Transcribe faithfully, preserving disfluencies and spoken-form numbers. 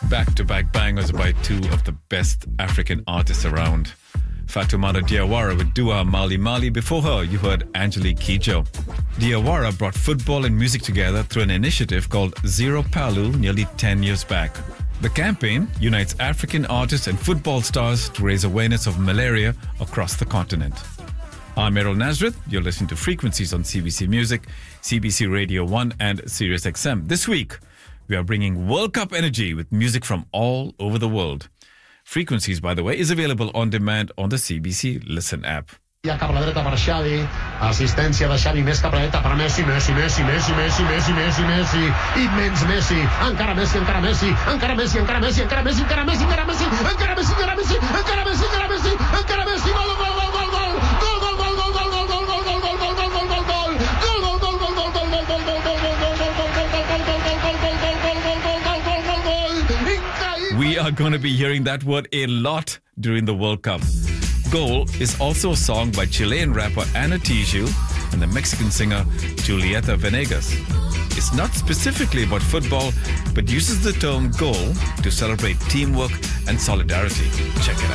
Back-to-back bangers by two of the best African artists around. Fatoumata Diawara with Dua Mali Mali. Before her, you heard Angelique Kidjo. Diawara brought football and music together through an initiative called Zero Palu nearly ten years back. The campaign unites African artists and football stars to raise awareness of malaria across the continent. I'm Errol Nazareth. You're listening to Frequencies on C B C Music, C B C Radio one and Sirius X M. This week, we are bringing World Cup energy with music from all over the world. Frequencies, by the way, is available on demand on the C B C Listen app. Ja cap a la dreta per Xavi, assistència de Xavi més cap a la dreta per Messi, Messi, Messi, Messi, Messi, Messi, Messi, Messi, immens Messi, encara Messi, encara Messi, encara Messi, encara Messi, encara Messi, encara Messi, encara Messi, encara Messi, encara Messi, encara Messi, encara Messi, encara Messi, gol, gol, gol, gol, gol, gol, gol, gol, gol, gol, gol, gol, gol, gol, gol, gol, gol, gol, gol, We are going to be hearing that word a lot during the World Cup. Goal is also a song by Chilean rapper Ana Tijoux and the Mexican singer Julieta Venegas. It's not specifically about football, but uses the term goal to celebrate teamwork and solidarity. Check it out.